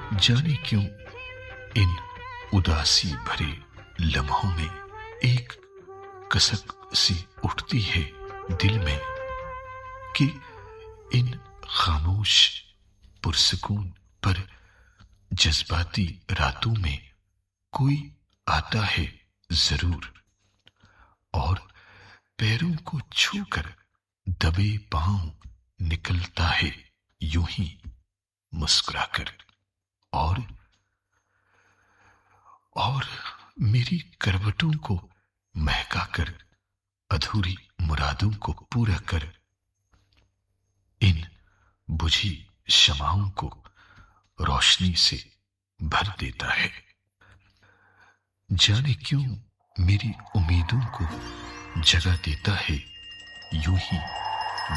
जाने क्यों इन उदासी भरे लम्हों में एक कसक सी उठती है दिल में कि इन खामोश पुरसकून पर जज्बाती रातों में कोई आता है जरूर और पैरों को छूकर दबे पांव निकलता है यूं ही मुस्कुराकर और मेरी करवटों को महकाकर अधूरी मुरादों को पूरा कर इन बुझी शमाओं को रोशनी से भर देता है। जाने क्यों मेरी उम्मीदों को जगा देता है यूं ही